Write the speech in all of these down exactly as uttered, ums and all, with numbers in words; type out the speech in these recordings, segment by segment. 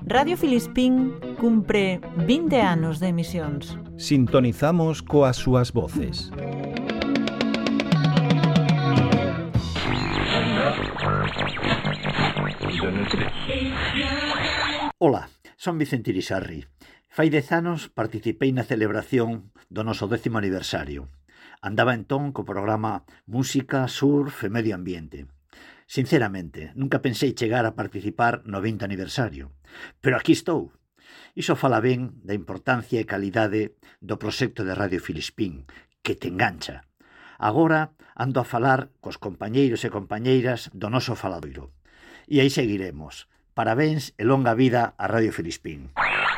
Radio Filispín cumpre vinte anos de emisións. Sintonizamos coas súas voces. Ola, son Vicente Irisarri. Fai dez anos participei na celebración do noso décimo aniversario. Andaba entón co programa Música, Surf e Medio Ambiente. Sinceramente, nunca pensei chegar a participar no vinte aniversario. Pero aquí estou. Iso fala ben da importancia e calidade do proxecto de Radio Filispín, que te engancha. Agora ando a falar cos compañeiros e compañeiras do noso faladoiro. E aí seguiremos. Parabéns e longa vida a Radio Filispín.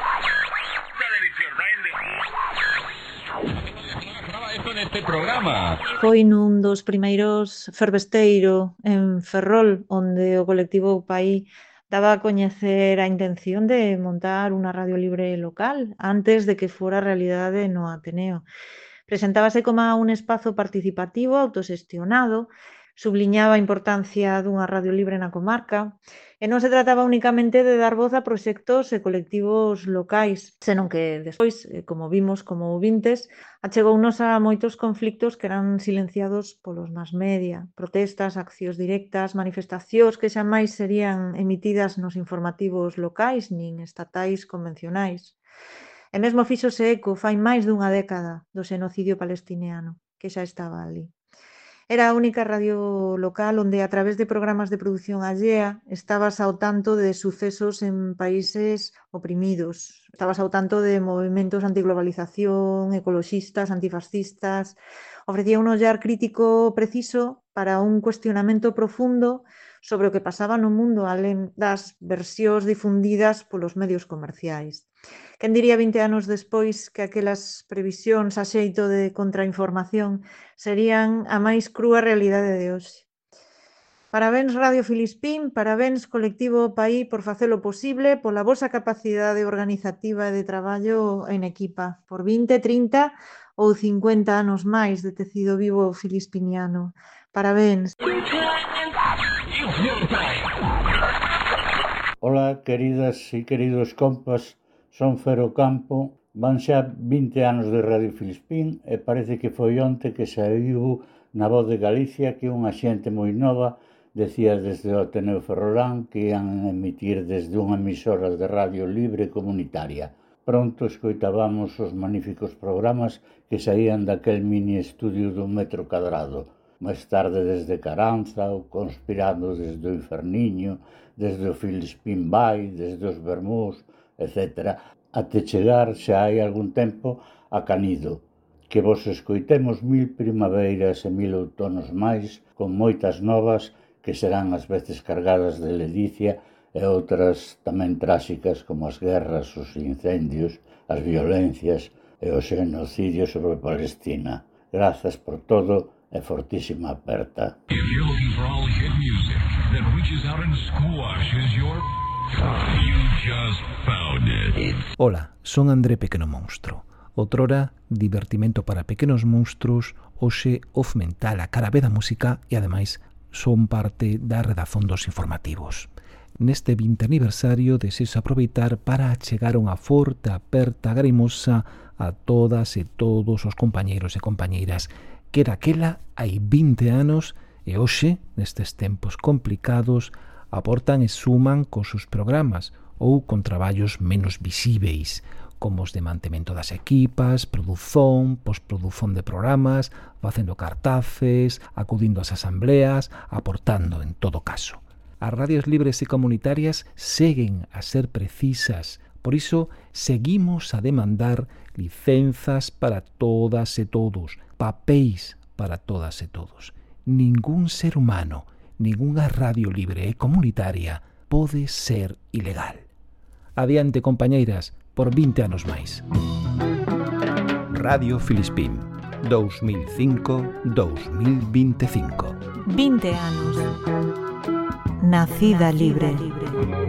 Este programa. Foi nun dos primeiros fervesteiro en Ferrol, onde o colectivo Paí daba a coñecer a intención de montar unha radio libre local antes de que fora realidade no Ateneo. Presentábase como un espazo participativo, autoxestionado, subliñaba a importancia dunha radio libre na comarca e non se trataba únicamente de dar voz a proxectos e colectivos locais, senón que despois, como vimos como ouvintes, achegounos a moitos conflictos que eran silenciados polos mass media, protestas, accións directas, manifestacións que xa máis serían emitidas nos informativos locais nin estatais convencionais. E mesmo fíxose eco fai máis dunha década do xenocidio palestiniano, que xa estaba ali. Era a única radio local onde, a través de programas de produción allea, estabas ao tanto de sucesos en países oprimidos. Estabas ao tanto de movimentos antiglobalización, ecoloxistas, antifascistas. Ofrecía un ollar crítico preciso para un cuestionamento profundo sobre o que pasaba no mundo alén das versións difundidas polos medios comerciais. Quen diría vinte anos despois que aquelas previsións a xeito de contrainformación serían a máis crúa realidade de hoxe. Parabéns Radio Filispín, parabéns colectivo Paí por facelo posible, pola vosa capacidade organizativa e de traballo en equipa, por vinte, trinta ou cincuenta anos máis de tecido vivo filispiniano. Parabéns. Ola, queridas e queridos compas, son Fero Campo. Van xa vinte anos de Radio Filispín e parece que foi onte que saiu na Voz de Galicia que unha xente moi nova decía desde o Ateneo Ferrolán que ian emitir desde unha emisora de radio libre comunitaria. Pronto escoitábamos os magníficos programas que saían daquel mini estudio dun metro cadrado. Máis tarde desde Caranza, ou Conspirando desde o Inferniño, desde o Filispín Bay, desde os Bermús, etcétera, até chegar xa hai algún tempo a Canido. Que vos escoitemos mil primaveiras e mil outonos máis, con moitas novas que serán ás veces cargadas de ledicia e outras tamén tráxicas como as guerras, os incendios, as violencias e o xenocidio sobre Palestina. Grazas por todo e fortísima aperta. If you're looking for all hit music that reaches out and squashes your... You just found it. Ola, son André Pequeno Monstro. Outrora, divertimento para pequenos monstruos, hoxe off mental a cara B da música e, ademais, son parte da redazón dos informativos. Neste vinte aniversario desexo aproveitar para achegar unha forte aperta grimosa a todas e todos os compañeiros e compañeiras que daquela hai vinte anos e hoxe, nestes tempos complicados, aportan e suman cos seus programas ou con traballos menos visíveis, como os de mantemento das equipas, produción, postprodución de programas, facendo cartaces, acudindo ás asambleas, aportando en todo caso. As radios libres e comunitarias seguen a ser precisas, por iso seguimos a demandar licenzas para todas e todos, papéis para todas e todos. Ningún ser humano, ningunha radio libre e comunitaria pode ser ilegal. Adiante, compañeiras, por vinte anos máis. Radio Filispín, dous mil cinco a dous mil vinte e cinco. vinte anos. Nacida libre.